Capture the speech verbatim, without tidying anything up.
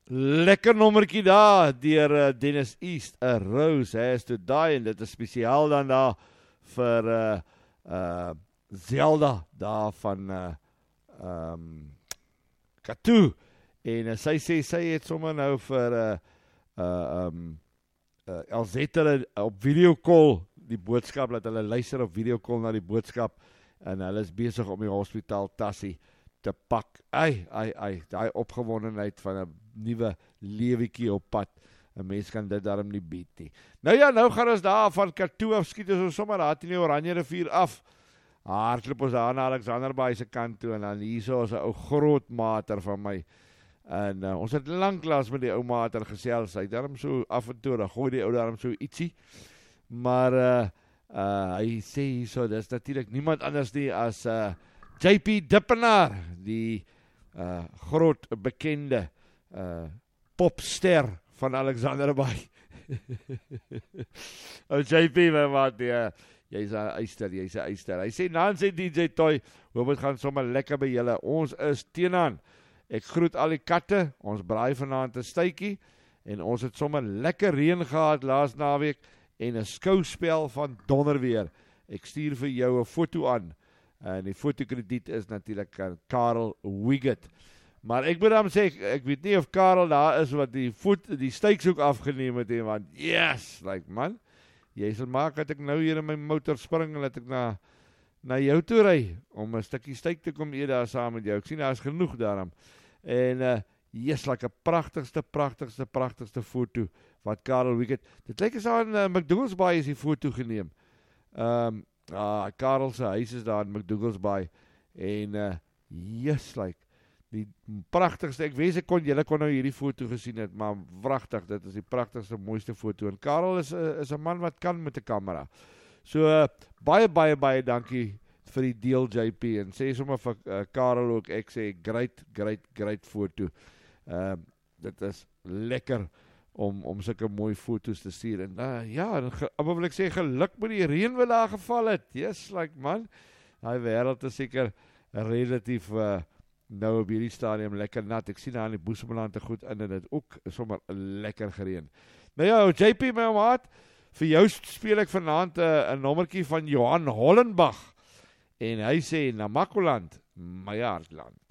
lekker nommertjie daar, deur uh, Dennis East, A Rose Has to Die, en dit is spesiaal dan daar vir uh, uh, Zelda, daar van uh, um, Katu, en uh, sy sê, sy het sommer nou vir uh, uh, um, uh, Elzette op videocall, die boodskap, dat hulle luister op videocall na die boodskap, en hulle is besig om die hospitaal tassie te pak. Ai, ai, ai, die opgewondenheid van 'n nuwe lewekie op pad. 'n Mens kan dit daarom nie bied nie. Nou ja, nou gaan ons daar van Katu af, skiet ons sommer daar teen die Oranje rivier af. Hardloop ons daar na Alexanderbaai se kant toe, en dan hierso is 'n ou groot mater van my. En uh, ons het lanklaas met die ou mater gesels. Hy daarom so af en toe, dan gooi die ou daarom so ietsie. Maar uh, uh, hy sê hierso, dis natuurlik niemand anders nie as uh, J P Dippenaar, die uh, groot bekende uh, popster van Alexanderbaai. O J P, my maat, ja, jy's 'n eister, jy's 'n eister. Hy sê, nou sê D J Toy, hoop het gaan sommer lekker by julle. Ons is teenaan. Ek groet al die katte, ons braai vanaand 'n stytjie, en ons het sommer lekker reën gehad laas naweek, en 'n skouspel van donderweer. Ek stuur vir jou 'n foto aan, en die fotokrediet is natuurlik aan Karel Wiggett. Maar ek moet dan sê, ek, ek weet nie of Karel daar is wat die voet, die stykshoek afgeneem het, en want, yes, like man, jy sal maak dat ek nou hier in my motor spring, en dat ek na, na jou toe ry, om 'n stukkie styk te kom eet daar saam met jou. Ek sien, daar is genoeg daarom. En, uh, yes, like 'n prachtigste, prachtigste, prachtigste foto, wat Karel Wiggett, dit lyk as aan uh, McDonald's Bay is die foto geneem. Um, ah, Karel se huis is daar in McDonald's Bay, en, uh, yes, like, die prachtigste, ek wens ek kon, julle kon nou hierdie foto gesien het, maar wragtig, dit is die prachtigste, mooiste foto, en Karel is, is 'n man wat kan met 'n kamera. So, uh, baie, baie, baie dankie vir die deel J P, en sê sommer vir uh, Karel ook, ek sê, great, great, great foto. Uh, dit is lekker om, om sulke mooi foto's te stuur, en uh, ja, en ge, wil ek sê, geluk met die reën wat daar geval het, yes, like man, die wêreld is seker relatief, uh, nou op hierdie stadium lekker nat. Ek sien daar in die Boesemland goed in, en dit ook sommer lekker gereën. Nou ja, J P, my maat, vir jou speel ek vanaand 'n uh, nommertjie van Johan Hollenbach, en hy sê, Namakoland, my hartland.